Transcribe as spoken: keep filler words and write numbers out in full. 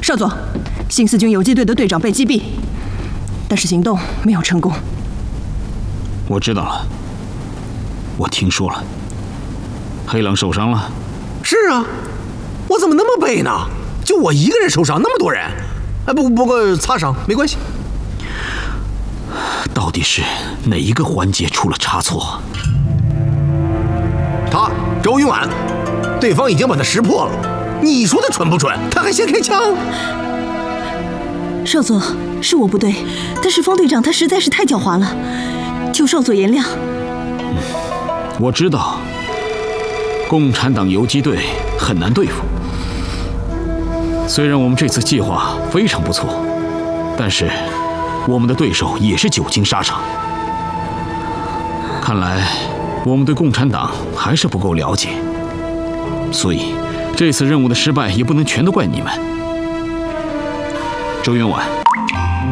少佐，新四军游击队的队长被击毙，但是行动没有成功。 我知道了，我听说了，黑狼受伤了。 是啊，我怎么那么背呢？就我一个人受伤，那么多人。哎，不不过擦伤没关系。 到底是哪一个环节出了差错？ 他周云婉，对方已经把他识破了。你说他蠢不蠢？他还先开枪。 少佐，是我不对，但是方队长他实在是太狡猾了，求少佐原谅。 嗯，我知道，共产党游击队很难对付。虽然我们这次计划非常不错，但是我们的对手也是久经沙场。看来我们对共产党还是不够了解，所以这次任务的失败也不能全都怪你们。周云婉。